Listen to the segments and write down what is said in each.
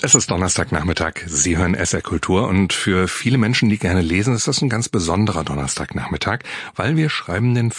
Es ist Donnerstagnachmittag. Sie hören SR Kultur und für viele Menschen, die gerne lesen, ist das ein ganz besonderer Donnerstagnachmittag, weil wir schreiben den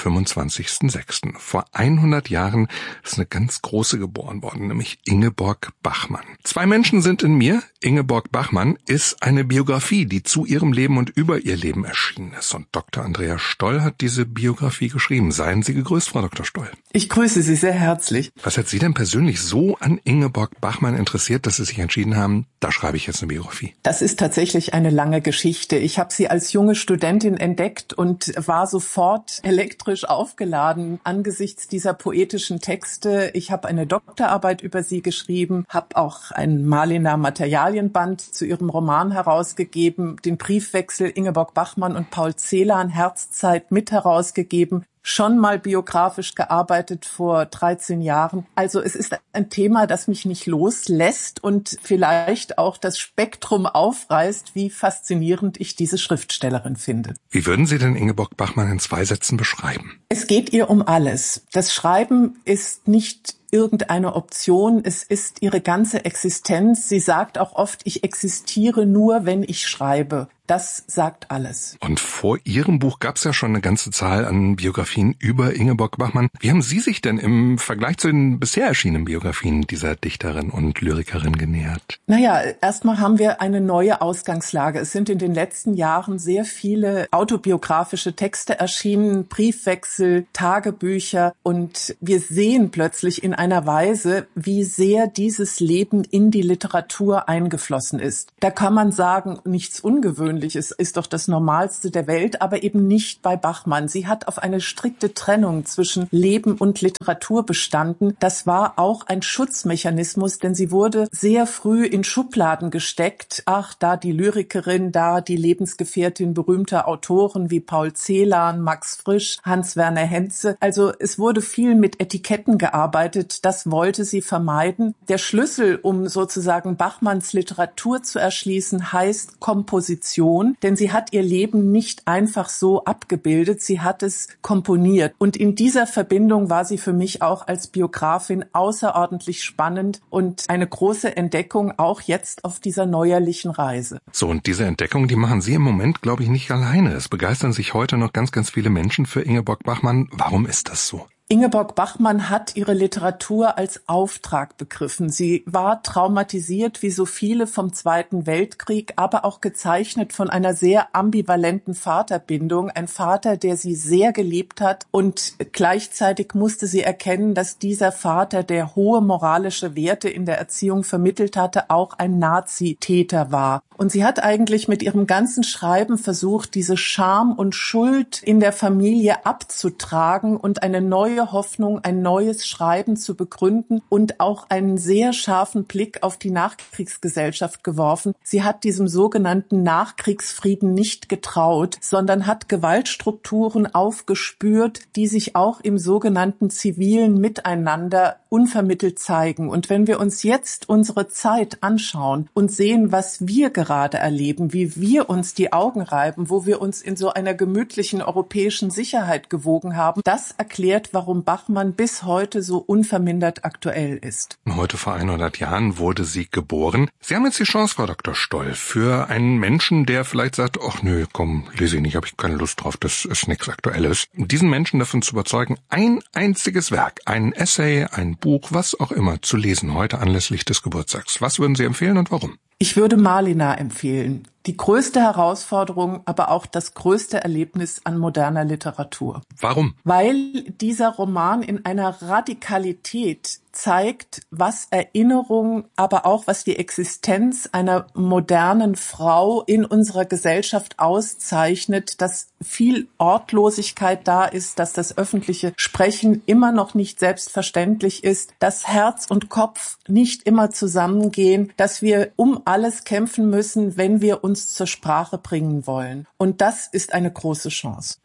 25.06. Vor 100 Jahren ist eine ganz große geboren worden, nämlich Ingeborg Bachmann. Zwei Menschen sind in mir. Ingeborg Bachmann ist eine Biografie, die zu ihrem Leben und über ihr Leben erschienen ist. Und Dr. Andrea Stoll hat diese Biografie geschrieben. Seien Sie gegrüßt, Frau Dr. Stoll. Ich grüße Sie sehr herzlich. Was hat Sie denn persönlich so an Ingeborg Bachmann interessiert, dass Sie sich entschieden haben, da schreibe ich jetzt eine Biografie? Das ist tatsächlich eine lange Geschichte. Ich habe sie als junge Studentin entdeckt und war sofort elektrisch aufgeladen angesichts dieser poetischen Texte. Ich habe eine Doktorarbeit über sie geschrieben, habe auch ein Maliner Materialienband zu ihrem Roman herausgegeben, den Briefwechsel Ingeborg Bachmann und Paul Celan, Herzzeit, mit herausgegeben. Schon mal biografisch gearbeitet vor 13 Jahren. Also es ist ein Thema, das mich nicht loslässt und vielleicht auch das Spektrum aufreißt, wie faszinierend ich diese Schriftstellerin finde. Wie würden Sie denn Ingeborg Bachmann in 2 Sätzen beschreiben? Es geht ihr um alles. Das Schreiben ist nicht irgendeine Option, es ist ihre ganze Existenz. Sie sagt auch oft, ich existiere nur, wenn ich schreibe. Das sagt alles. Und vor Ihrem Buch gab es ja schon eine ganze Zahl an Biografien über Ingeborg Bachmann. Wie haben Sie sich denn im Vergleich zu den bisher erschienenen Biografien dieser Dichterin und Lyrikerin genähert? Naja, erstmal haben wir eine neue Ausgangslage. Es sind in den letzten Jahren sehr viele autobiografische Texte erschienen, Briefwechsel, Tagebücher, und wir sehen plötzlich in einer Weise, wie sehr dieses Leben in die Literatur eingeflossen ist. Da kann man sagen, nichts Ungewöhnliches, ist doch das Normalste der Welt, aber eben nicht bei Bachmann. Sie hat auf eine strikte Trennung zwischen Leben und Literatur bestanden. Das war auch ein Schutzmechanismus, denn sie wurde sehr früh in Schubladen gesteckt. Ach, da die Lyrikerin, da die Lebensgefährtin berühmter Autoren wie Paul Celan, Max Frisch, Hans-Werner Henze. Also es wurde viel mit Etiketten gearbeitet. Das wollte sie vermeiden. Der Schlüssel, um sozusagen Bachmanns Literatur zu erschließen, heißt Komposition, denn sie hat ihr Leben nicht einfach so abgebildet, sie hat es komponiert. Und in dieser Verbindung war sie für mich auch als Biografin außerordentlich spannend und eine große Entdeckung, auch jetzt auf dieser neuerlichen Reise. So, und diese Entdeckung, die machen Sie im Moment, glaube ich, nicht alleine. Es begeistern sich heute noch ganz, ganz viele Menschen für Ingeborg Bachmann. Warum ist das so? Ingeborg Bachmann hat ihre Literatur als Auftrag begriffen. Sie war traumatisiert, wie so viele, vom Zweiten Weltkrieg, aber auch gezeichnet von einer sehr ambivalenten Vaterbindung. Ein Vater, der sie sehr geliebt hat, und gleichzeitig musste sie erkennen, dass dieser Vater, der hohe moralische Werte in der Erziehung vermittelt hatte, auch ein Nazitäter war. Und sie hat eigentlich mit ihrem ganzen Schreiben versucht, diese Scham und Schuld in der Familie abzutragen und eine neue Hoffnung, ein neues Schreiben zu begründen und auch einen sehr scharfen Blick auf die Nachkriegsgesellschaft geworfen. Sie hat diesem sogenannten Nachkriegsfrieden nicht getraut, sondern hat Gewaltstrukturen aufgespürt, die sich auch im sogenannten zivilen Miteinander unvermittelt zeigen. Und wenn wir uns jetzt unsere Zeit anschauen und sehen, was wir gerade erleben, wie wir uns die Augen reiben, wo wir uns in so einer gemütlichen europäischen Sicherheit gewogen haben, das erklärt, warum Bachmann bis heute so unvermindert aktuell ist. Heute vor 100 Jahren wurde sie geboren. Sie haben jetzt die Chance, Frau Dr. Stoll, für einen Menschen, der vielleicht sagt, ach nö, komm, lese ich nicht, habe ich keine Lust drauf, das ist nichts Aktuelles. Diesen Menschen davon zu überzeugen, ein einziges Werk, ein Essay, ein Buch, was auch immer, zu lesen heute anlässlich des Geburtstags. Was würden Sie empfehlen und warum? Ich würde Malina empfehlen. Die größte Herausforderung, aber auch das größte Erlebnis an moderner Literatur. Warum? Weil dieser Roman in einer Radikalität zeigt, was Erinnerung, aber auch was die Existenz einer modernen Frau in unserer Gesellschaft auszeichnet, dass viel Ortlosigkeit da ist, dass das öffentliche Sprechen immer noch nicht selbstverständlich ist, dass Herz und Kopf nicht immer zusammengehen, dass wir um alles kämpfen müssen, wenn wir uns zur Sprache bringen wollen. Und das ist eine große Chance.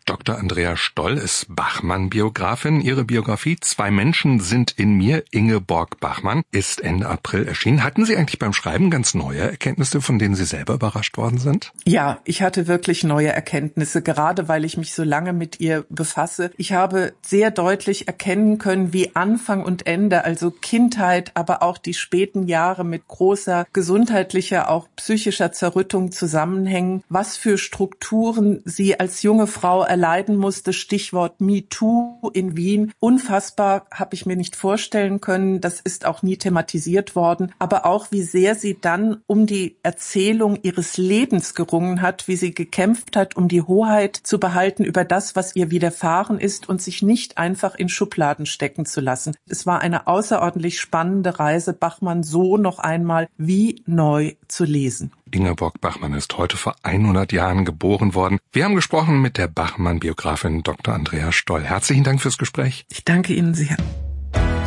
Dr. Andrea Stoll ist Bachmann-Biografin. Ihre Biografie »Zwei Menschen sind in mir«, Ingeborg Bachmann, ist Ende April erschienen. Hatten Sie eigentlich beim Schreiben ganz neue Erkenntnisse, von denen Sie selber überrascht worden sind? Ja, ich hatte wirklich neue Erkenntnisse, gerade weil ich mich so lange mit ihr befasse. Ich habe sehr deutlich erkennen können, wie Anfang und Ende, also Kindheit, aber auch die späten Jahre mit großer gesundheitlicher, auch psychischer Zerrüttung zusammenhängen, was für Strukturen sie als junge Frau erleiden musste, Stichwort MeToo in Wien. Unfassbar, habe ich mir nicht vorstellen können, das ist auch nie thematisiert worden, aber auch wie sehr sie dann um die Erzählung ihres Lebens gerungen hat, wie sie gekämpft hat, um die Hoheit zu behalten über das, was ihr widerfahren ist und sich nicht einfach in Schubladen stecken zu lassen. Es war eine außerordentlich spannende Reise, Bachmann so noch einmal wie neu zu lesen. Ingeborg Bachmann ist heute vor 100 Jahren geboren worden. Wir haben gesprochen mit der Bachmann-Biografin Dr. Andrea Stoll. Herzlichen Dank fürs Gespräch. Ich danke Ihnen sehr.